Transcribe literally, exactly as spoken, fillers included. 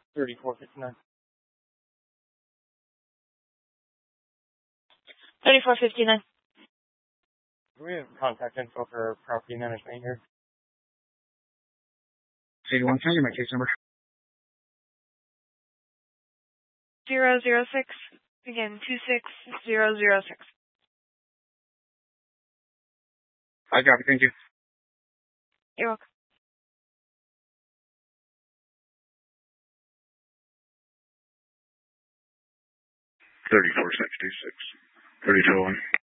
thirty-four fifty-nine. thirty-four fifty-nine. Do we have contact info for property management here? eighty-one, can I get my case number? Zero zero six. Again, two six zero zero six. I got it, thank you. You're welcome. thirty-four sixty-six. thirty-two oh one.